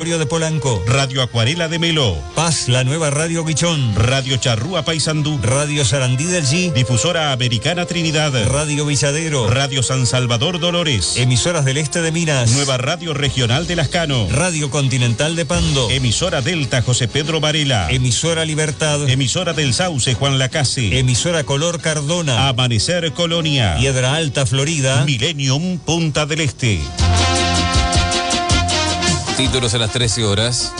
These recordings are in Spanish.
Laboratorio de Polanco. Radio Acuarela de Melo. Paz, la nueva Radio Guichón. Radio Charrúa Paysandú. Radio Sarandí del G. Difusora Americana Trinidad. Radio Villadero. Radio San Salvador Dolores. Emisoras del Este de Minas. Nueva Radio Regional de Lascano. Radio Continental de Pando. Emisora Delta José Pedro Varela. Emisora Libertad. Emisora del Sauce Juan Lacase. Emisora Color Cardona. Amanecer Colonia. Piedra Alta Florida. Millennium Punta del Este. Títulos a las 13 horas.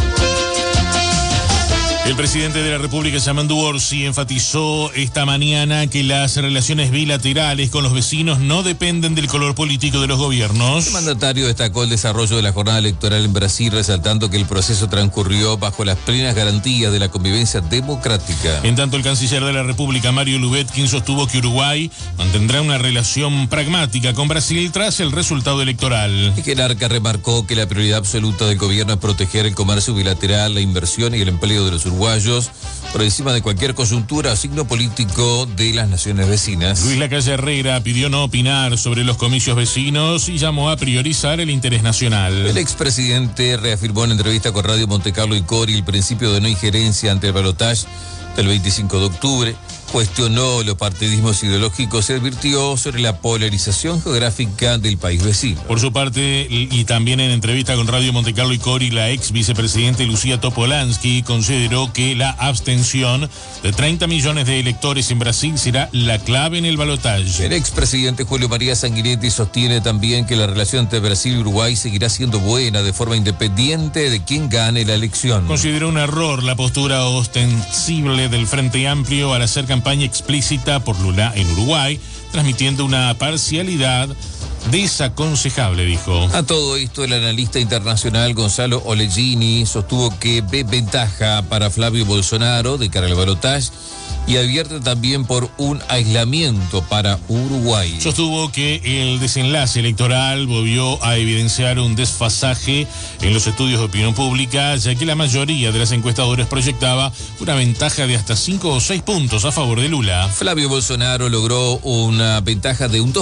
El presidente de la República, Yamandu Orsi, enfatizó esta mañana que las relaciones bilaterales con los vecinos no dependen del color político de los gobiernos. El mandatario destacó el desarrollo de la jornada electoral en Brasil, resaltando que el proceso transcurrió bajo las plenas garantías de la convivencia democrática. En tanto, el canciller de la República, Mario Lubetkin, sostuvo que Uruguay mantendrá una relación pragmática con Brasil tras el resultado electoral. El jerarca remarcó que la prioridad absoluta del gobierno es proteger el comercio bilateral, la inversión y el empleo de los uruguayos por encima de cualquier coyuntura o signo político de las naciones vecinas. Luis Lacalle Herrera pidió no opinar sobre los comicios vecinos y llamó a priorizar el interés nacional. El expresidente reafirmó en entrevista con Radio Montecarlo y Cori el principio de no injerencia ante el balotaje del 25 de octubre. Cuestionó los partidismos ideológicos y advirtió sobre la polarización geográfica del país vecino. Por su parte, y también en entrevista con Radio Montecarlo y Cori, la ex vicepresidente Lucía Topolansky consideró que la abstención de 30 millones de electores en Brasil será la clave en el balotaje. El expresidente Julio María Sanguinetti sostiene también que la relación entre Brasil y Uruguay seguirá siendo buena de forma independiente de quién gane la elección. Consideró un error la postura ostensible del Frente Amplio al hacer campaña explícita por Lula en Uruguay, transmitiendo una parcialidad desaconsejable, dijo. A todo esto, el analista internacional Gonzalo Oleggini sostuvo que ve ventaja para Flavio Bolsonaro de cara al balotaje y advierte también por un aislamiento para Uruguay. Sostuvo que el desenlace electoral volvió a evidenciar un desfasaje en los estudios de opinión pública, ya que la mayoría de las encuestadoras proyectaba una ventaja de hasta 5 o 6 puntos a favor de Lula. Flavio Bolsonaro logró una ventaja de un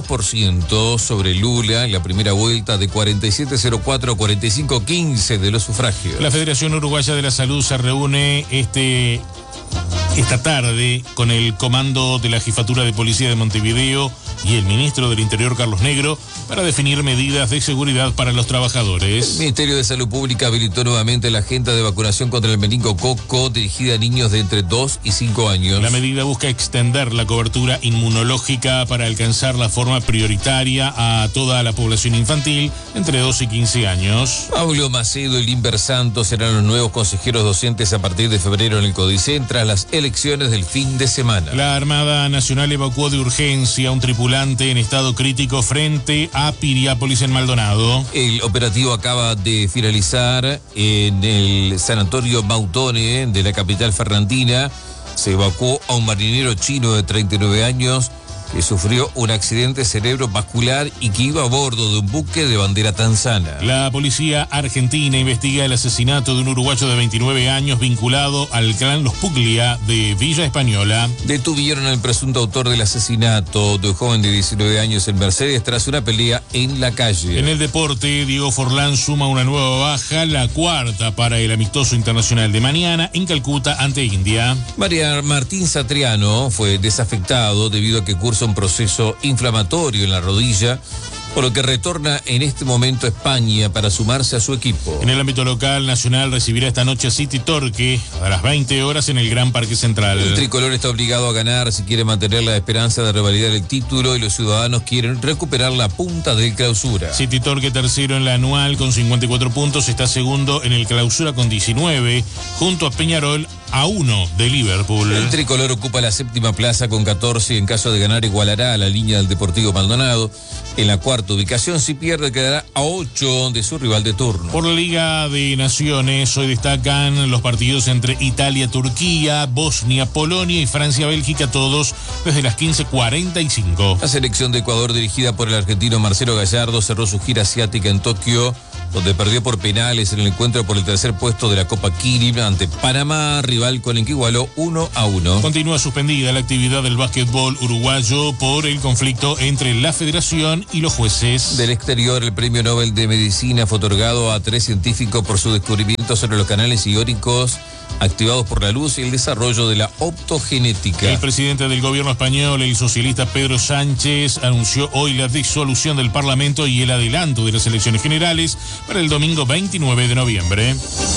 2% sobre Lula en la primera vuelta, de 47,04 a 45,15 de los sufragios. La Federación Uruguaya de la Salud se reúne esta tarde con el comando de la Jefatura de Policía de Montevideo y el ministro del Interior, Carlos Negro, para definir medidas de seguridad para los trabajadores. El Ministerio de Salud Pública habilitó nuevamente la agenda de vacunación contra el meningococo dirigida a niños de entre 2 y 5 años. La medida busca extender la cobertura inmunológica para alcanzar la forma prioritaria a toda la población infantil entre 2 y 15 años. Pablo Macedo y Limber Santos serán los nuevos consejeros docentes a partir de febrero en el Codicen tras las elecciones del fin de semana. La Armada Nacional evacuó de urgencia a un tripulante en estado crítico frente a Piriápolis en Maldonado. El operativo acaba de finalizar en el sanatorio Mautone de la capital fernandina. Se evacuó a un marinero chino de 39 años que sufrió un accidente cerebrovascular y que iba a bordo de un buque de bandera tanzana. La policía argentina investiga el asesinato de un uruguayo de 29 años vinculado al clan Los Puglia de Villa Española. Detuvieron al presunto autor del asesinato de un joven de 19 años en Mercedes tras una pelea en la calle. En el deporte, Diego Forlán suma una nueva baja, la cuarta para el amistoso internacional de mañana en Calcuta ante India. Martín Satriano fue desafectado debido a que cursa un proceso inflamatorio en la rodilla, por lo que retorna en este momento a España para sumarse a su equipo. En el ámbito local, Nacional recibirá esta noche a City Torque a las 20 horas en el Gran Parque Central. El tricolor está obligado a ganar si quiere mantener la esperanza de revalidar el título y los ciudadanos quieren recuperar la punta del Clausura. City Torque, tercero en la anual con 54 puntos, está segundo en el Clausura con 19, junto a Peñarol a 1 de Liverpool. El tricolor ocupa la séptima plaza con 14 y en caso de ganar igualará a la línea del Deportivo Maldonado. En la cuarta ubicación, si pierde, quedará a 8 de su rival de turno. Por la Liga de Naciones, hoy destacan los partidos entre Italia, Turquía, Bosnia, Polonia y Francia, Bélgica, todos desde las 15:45. La selección de Ecuador, dirigida por el argentino Marcelo Gallardo, cerró su gira asiática en Tokio donde perdió por penales en el encuentro por el tercer puesto de la Copa Kirin ante Panamá, rival con el que igualó 1-1. Continúa suspendida la actividad del básquetbol uruguayo por el conflicto entre la federación y los jueces. Del exterior, el Premio Nobel de Medicina fue otorgado a 3 científicos por su descubrimiento sobre los canales iónicos activados por la luz y el desarrollo de la optogenética. El presidente del gobierno español, el socialista Pedro Sánchez, anunció hoy la disolución del Parlamento y el adelanto de las elecciones generales para el domingo 29 de noviembre.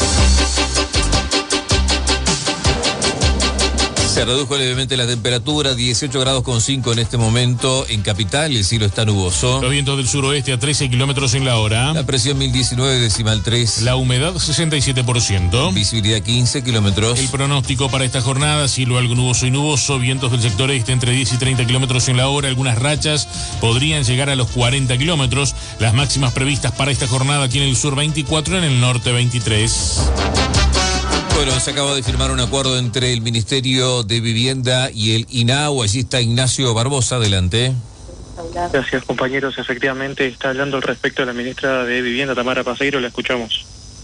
Se redujo levemente la temperatura, 18 grados con 5 en este momento. En Capital el cielo está nuboso. Los vientos del suroeste a 13 kilómetros en la hora. La presión 1019,3. La humedad 67%. Visibilidad 15 kilómetros. El pronóstico para esta jornada, cielo algo nuboso y nuboso, vientos del sector este entre 10 y 30 kilómetros en la hora. Algunas rachas podrían llegar a los 40 kilómetros. Las máximas previstas para esta jornada aquí en el sur 24, en el norte 23. Bueno, se acaba de firmar un acuerdo entre el Ministerio de Vivienda y el INAU. Allí está Ignacio Barbosa, adelante. Gracias, compañeros. Efectivamente, está hablando al respecto de la ministra de Vivienda, Tamara Paseiro, la escuchamos.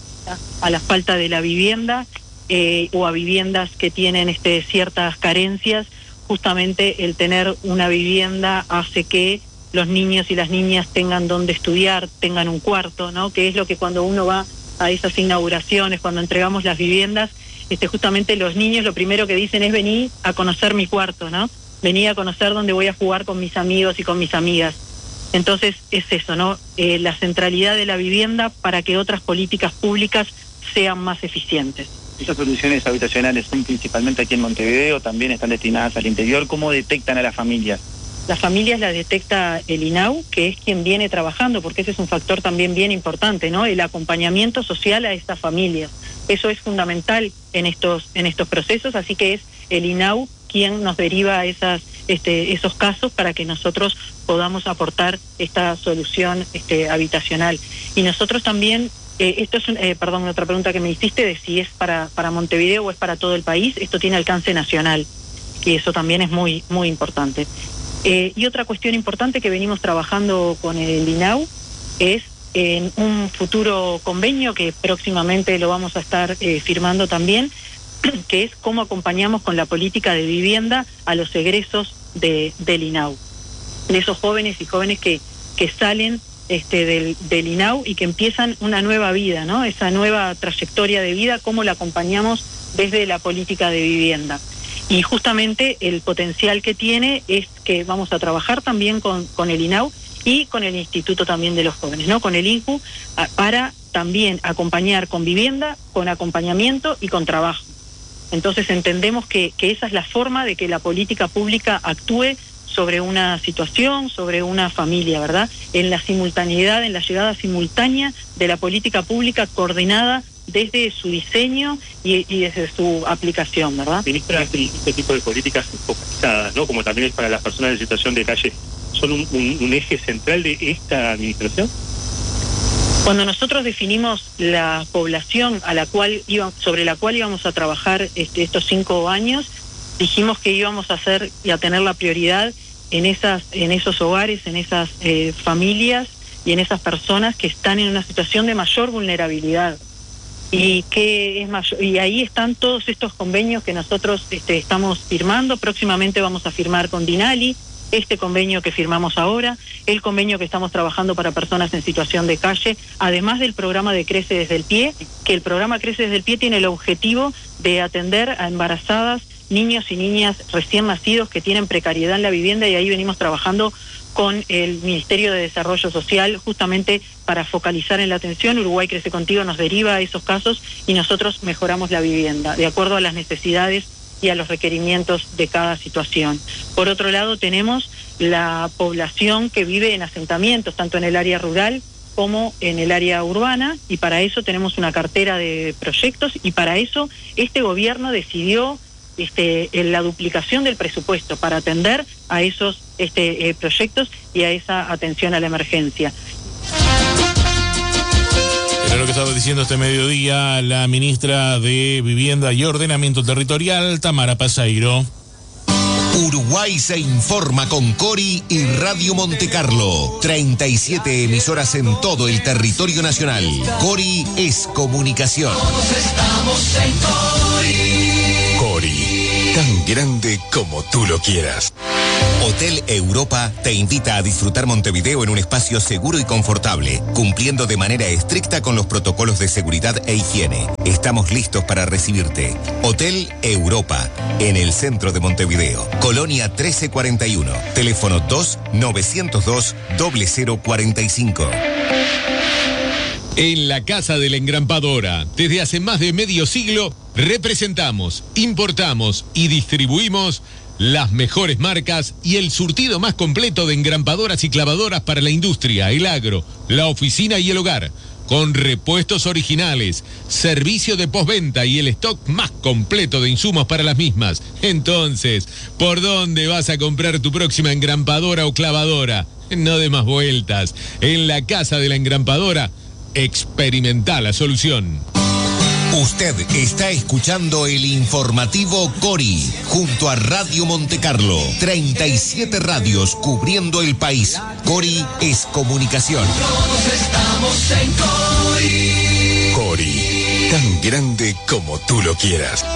A la falta de la vivienda o a viviendas que tienen ciertas carencias, justamente el tener una vivienda hace que los niños y las niñas tengan donde estudiar, tengan un cuarto, ¿no? Que es lo que cuando uno va a esas inauguraciones, cuando entregamos las viviendas, justamente los niños lo primero que dicen es vení a conocer mi cuarto, ¿no? Vení a conocer dónde voy a jugar con mis amigos y con mis amigas. Entonces es eso, ¿no? La centralidad de la vivienda para que otras políticas públicas sean más eficientes. Estas soluciones habitacionales son principalmente aquí en Montevideo, también están destinadas al interior. ¿Cómo detectan a las familias? Las familias las detecta el INAU, que es quien viene trabajando, porque ese es un factor también bien importante, ¿no? El acompañamiento social a estas familias. Eso es fundamental en estos procesos, así que es el INAU quien nos deriva esos casos para que nosotros podamos aportar esta solución habitacional. Y nosotros también, esto es, otra pregunta que me hiciste de si es para Montevideo o es para todo el país, esto tiene alcance nacional, y eso también es muy, muy importante. Y otra cuestión importante que venimos trabajando con el INAU es en un futuro convenio que próximamente lo vamos a estar firmando también, que es cómo acompañamos con la política de vivienda a los egresos del INAU, de esos jóvenes y jóvenes que salen del INAU y que empiezan una nueva vida, ¿no? Esa nueva trayectoria de vida, cómo la acompañamos desde la política de vivienda. Y justamente el potencial que tiene es que vamos a trabajar también con el INAU y con el Instituto también de los Jóvenes, ¿no? Con el INJU, para también acompañar con vivienda, con acompañamiento y con trabajo. Entonces entendemos que esa es la forma de que la política pública actúe sobre una situación, sobre una familia, ¿verdad? En la simultaneidad, en la llegada simultánea de la política pública coordinada desde su diseño y desde su aplicación, ¿verdad? Ministra, este tipo de políticas focalizadas, ¿no? Como también es para las personas en situación de calle, ¿son un eje central de esta administración? Cuando nosotros definimos la población sobre la cual íbamos a trabajar estos 5 años, dijimos que íbamos a hacer y a tener la prioridad en esos hogares, en esas familias y en esas personas que están en una situación de mayor vulnerabilidad. Y ahí están todos estos convenios que nosotros estamos firmando. Próximamente vamos a firmar con Dinali este convenio que firmamos ahora, el convenio que estamos trabajando para personas en situación de calle, además del programa de Crece desde el Pie, que el programa Crece desde el Pie tiene el objetivo de atender a embarazadas, niños y niñas recién nacidos que tienen precariedad en la vivienda, y ahí venimos trabajando con el Ministerio de Desarrollo Social justamente para focalizar en la atención. Uruguay Crece Contigo nos deriva a esos casos y nosotros mejoramos la vivienda de acuerdo a las necesidades y a los requerimientos de cada situación. Por otro lado, tenemos la población que vive en asentamientos, tanto en el área rural como en el área urbana, y para eso tenemos una cartera de proyectos, y para eso este gobierno decidió en la duplicación del presupuesto para atender a esos proyectos y a esa atención a la emergencia. Era lo que estaba diciendo este mediodía la ministra de Vivienda y Ordenamiento Territorial, Tamara Paseiro. Uruguay se informa con Cori y Radio Monte Carlo. 37 emisoras en todo el territorio nacional. Cori es comunicación. Todos estamos en Cori. Cori, tan grande como tú lo quieras. Hotel Europa te invita a disfrutar Montevideo en un espacio seguro y confortable, cumpliendo de manera estricta con los protocolos de seguridad e higiene. Estamos listos para recibirte. Hotel Europa, en el centro de Montevideo. Colonia 1341. Teléfono 2-902-0045. En la Casa de la Engrampadora, desde hace más de medio siglo, representamos, importamos y distribuimos las mejores marcas y el surtido más completo de engrampadoras y clavadoras para la industria, el agro, la oficina y el hogar, con repuestos originales, servicio de postventa y el stock más completo de insumos para las mismas. Entonces, ¿por dónde vas a comprar tu próxima engrampadora o clavadora? No de más vueltas. En la Casa de la Engrampadora, experimenta la solución. Usted está escuchando el informativo Cori, junto a Radio Monte Carlo. 37 radios cubriendo el país. Cori es comunicación. Todos estamos en Cori. Cori, tan grande como tú lo quieras.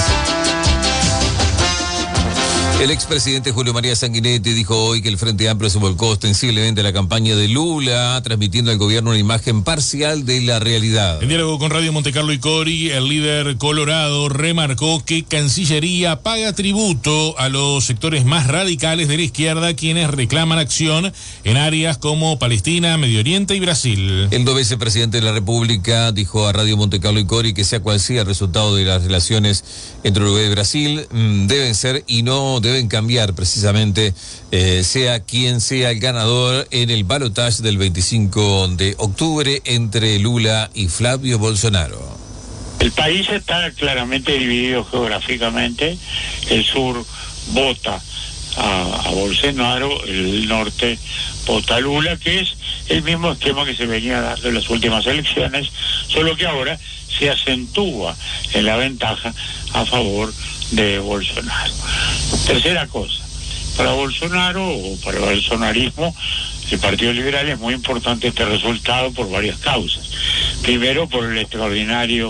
El expresidente Julio María Sanguinetti dijo hoy que el Frente Amplio se volcó ostensiblemente a la campaña de Lula, transmitiendo al gobierno una imagen parcial de la realidad. En diálogo con Radio Monte Carlo y Cori, el líder colorado remarcó que Cancillería paga tributo a los sectores más radicales de la izquierda, quienes reclaman acción en áreas como Palestina, Medio Oriente y Brasil. El vicepresidente de la República dijo a Radio Monte Carlo y Cori que sea cual sea el resultado de las relaciones entre Uruguay y Brasil, deben ser y no deben cambiar precisamente, sea quien sea el ganador en el balotaje del 25 de octubre entre Lula y Flavio Bolsonaro. El país está claramente dividido geográficamente. El sur vota a Bolsonaro, el norte vota a Lula, que es el mismo esquema que se venía dando en las últimas elecciones, solo que ahora se acentúa en la ventaja a favor de Bolsonaro. Tercera cosa, para Bolsonaro o para el bolsonarismo, el Partido Liberal es muy importante este resultado por varias causas. Primero, por el extraordinario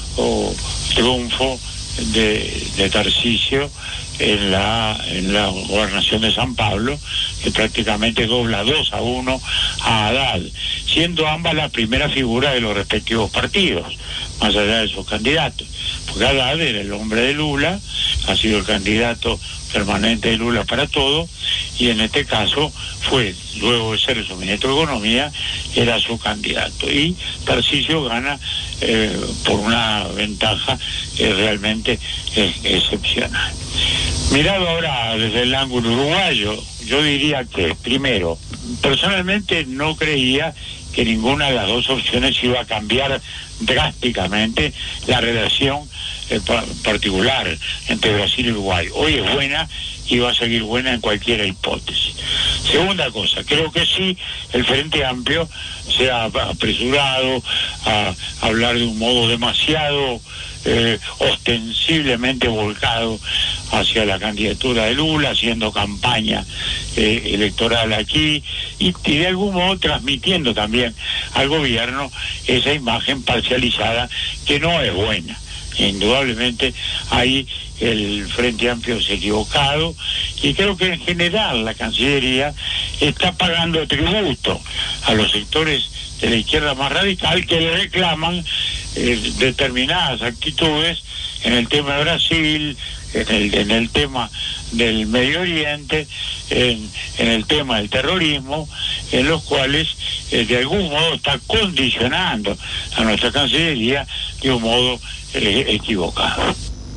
triunfo de Tarcisio en la gobernación de San Pablo, que prácticamente dobla 2-1 a Haddad, siendo ambas la primera figura de los respectivos partidos, más allá de sus candidatos, porque Haddad era el hombre de Lula, ha sido el candidato permanente de Lula para todo, y en este caso fue, luego de ser su ministro de Economía, era su candidato, y Tarcisio gana por una ventaja realmente excepcional. Mirado ahora desde el ángulo uruguayo, yo diría que, primero, personalmente no creía que ninguna de las dos opciones iba a cambiar drásticamente la relación particular entre Brasil y Uruguay. Hoy es buena y va a seguir buena en cualquier hipótesis. Segunda cosa, creo que sí, el Frente Amplio se ha apresurado a hablar de un modo demasiado ostensiblemente volcado hacia la candidatura de Lula, haciendo campaña electoral aquí y de algún modo transmitiendo también al gobierno esa imagen parcializada que no es buena. Indudablemente ahí el Frente Amplio se ha equivocado y creo que en general la Cancillería está pagando tributo a los sectores de la izquierda más radical que le reclaman determinadas actitudes en el tema de Brasil, en el tema del Medio Oriente, en el tema del terrorismo, en los cuales de algún modo está condicionando a nuestra Cancillería de un modo equivocado.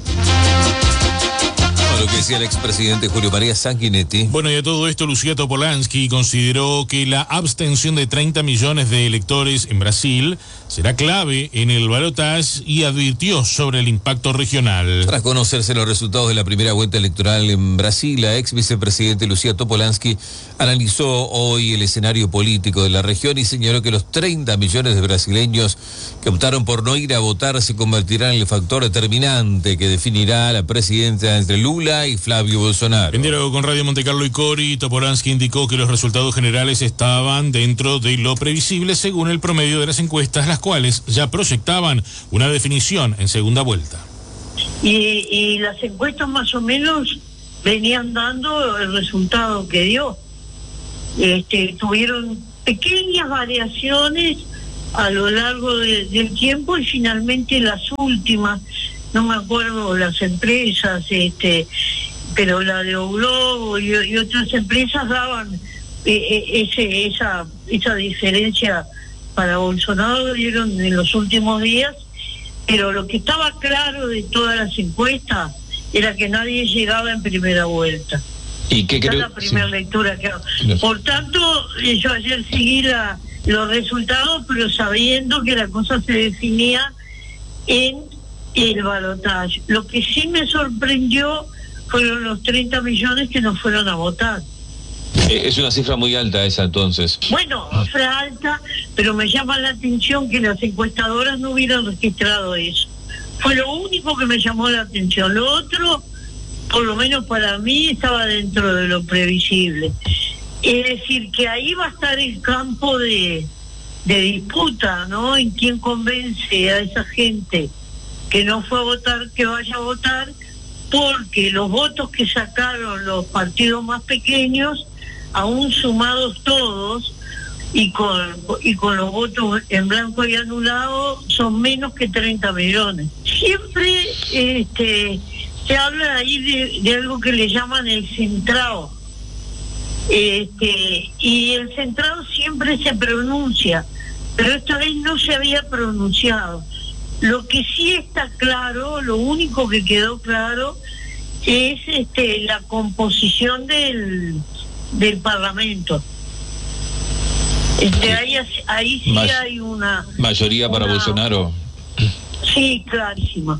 Lo que decía el expresidente Julio María Sanguinetti. Bueno, y a todo esto, Lucía Topolansky consideró que la abstención de 30 millones de electores en Brasil será clave en el balotaje y advirtió sobre el impacto regional. Tras conocerse los resultados de la primera vuelta electoral en Brasil, la ex vicepresidente Lucía Topolansky analizó hoy el escenario político de la región y señaló que los 30 millones de brasileños que optaron por no ir a votar se convertirán en el factor determinante que definirá la presidencia entre Lula Lula y Flavio Bolsonaro. En diálogo con Radio Montecarlo y Cori, Toporansky indicó que los resultados generales estaban dentro de lo previsible según el promedio de las encuestas, las cuales ya proyectaban una definición en segunda vuelta. Y las encuestas más o menos venían dando el resultado que dio. Tuvieron pequeñas variaciones a lo largo del tiempo y finalmente las últimas, no me acuerdo las empresas, pero la de Oglobo y otras empresas daban esa diferencia para Bolsonaro, dieron en los últimos días, pero lo que estaba claro de todas las encuestas era que nadie llegaba en primera vuelta. ¿Y qué creo? Esa es la primera lectura que hago. Por tanto, yo ayer seguí los resultados, pero sabiendo que la cosa se definía en el balotaje. Lo que sí me sorprendió fueron los 30 millones que no fueron a votar. Es una cifra muy alta esa entonces. Bueno, cifra alta, pero me llama la atención que las encuestadoras no hubieran registrado eso. Fue lo único que me llamó la atención. Lo otro, por lo menos para mí, estaba dentro de lo previsible. Es decir, que ahí va a estar el campo de disputa, ¿no? En quién convence a esa gente que no fue a votar, que vaya a votar, porque los votos que sacaron los partidos más pequeños, aún sumados todos, y con los votos en blanco y anulado, son menos que 30 millones. Siempre se habla ahí de algo que le llaman el centrado. Y el centrado siempre se pronuncia, pero esta vez no se había pronunciado. Lo que sí está claro, lo único que quedó claro, es la composición del Parlamento. Ahí sí hay una mayoría para Bolsonaro. Sí, clarísima.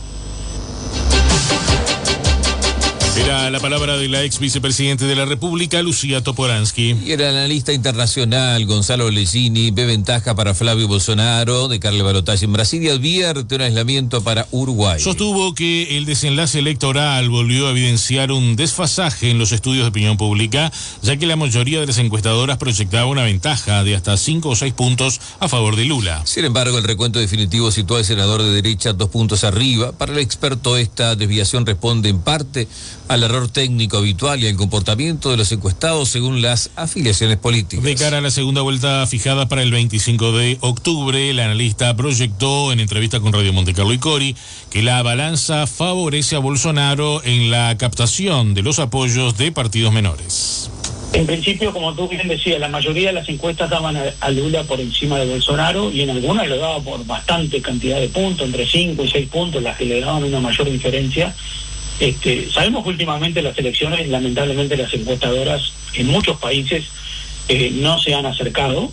Era la palabra de la ex vicepresidente de la República, Lucía Toporansky. Y el analista internacional Gonzalo Leggini ve ventaja para Flavio Bolsonaro de cara al balotaje en Brasil y advierte un aislamiento para Uruguay. Sostuvo que el desenlace electoral volvió a evidenciar un desfasaje en los estudios de opinión pública, ya que la mayoría de las encuestadoras proyectaba una ventaja de hasta 5 o 6 puntos a favor de Lula. Sin embargo, el recuento definitivo situó al senador de derecha 2 puntos arriba. Para el experto, esta desviación responde en parte al error técnico habitual y al comportamiento de los encuestados según las afiliaciones políticas. De cara a la segunda vuelta fijada para el 25 de octubre, el analista proyectó en entrevista con Radio Montecarlo y Cori que la balanza favorece a Bolsonaro en la captación de los apoyos de partidos menores. En principio, como tú bien decías, la mayoría de las encuestas daban a Lula por encima de Bolsonaro y en algunas lo daba por bastante cantidad de puntos, entre 5 y 6 puntos, las que le daban una mayor diferencia. Sabemos que últimamente las elecciones, lamentablemente las encuestadoras en muchos países no se han acercado.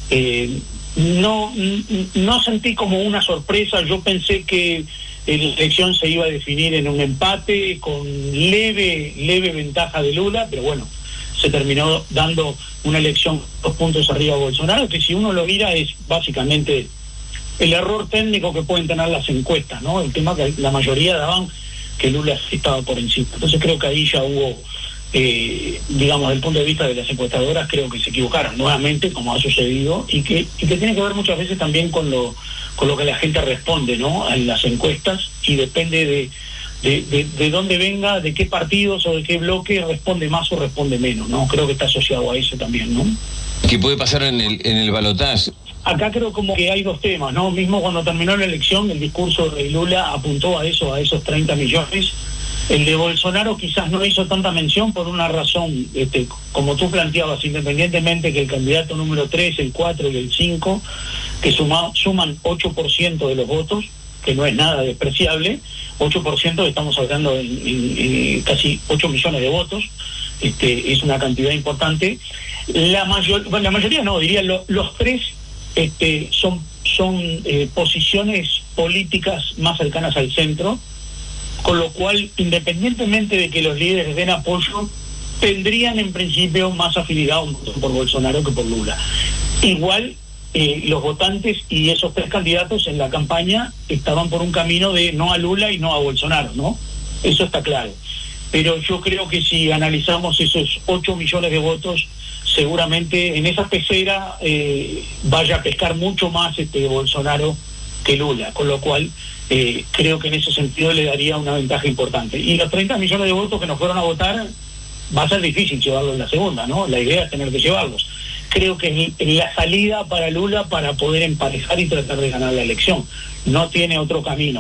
No sentí como una sorpresa. Yo pensé que la elección se iba a definir en un empate con leve ventaja de Lula, pero bueno, se terminó dando una elección 2 puntos arriba a Bolsonaro, que si uno lo mira es básicamente el error técnico que pueden tener las encuestas, ¿no? El tema que la mayoría daban que Lula estaba por encima. Entonces creo que ahí ya hubo, digamos, desde el punto de vista de las encuestadoras, creo que se equivocaron nuevamente, como ha sucedido, y que tiene que ver muchas veces también con lo que la gente responde, ¿no? En las encuestas, y depende de dónde venga, de qué partidos o de qué bloque responde más o responde menos, ¿no? Creo que está asociado a eso también, ¿no? ¿Qué puede pasar en el balotaje? Acá creo como que hay dos temas, ¿no? Mismo cuando terminó la elección, el discurso de Lula apuntó a esos 30 millones. El de Bolsonaro quizás no hizo tanta mención por una razón, como tú planteabas, independientemente que el candidato número 3, el 4 y el 5, que suman 8% de los votos, que no es nada despreciable, 8%, estamos hablando en casi 8 millones de votos, es una cantidad importante. La mayoría no, diría los tres son posiciones políticas más cercanas al centro, con lo cual, independientemente de que los líderes den apoyo, tendrían en principio más afinidad por Bolsonaro que por Lula. Igual, los votantes y esos tres candidatos en la campaña estaban por un camino de no a Lula y no a Bolsonaro, ¿no? Eso está claro. pero yo creo que si analizamos esos 8 millones de votos, seguramente en esa pecera vaya a pescar mucho más Bolsonaro que Lula, con lo cual creo que en ese sentido le daría una ventaja importante. Y los 30 millones de votos que nos fueron a votar, va a ser difícil llevarlos en la segunda, ¿no? La idea es tener que llevarlos. Creo que es la salida para Lula para poder emparejar y tratar de ganar la elección. No tiene otro camino.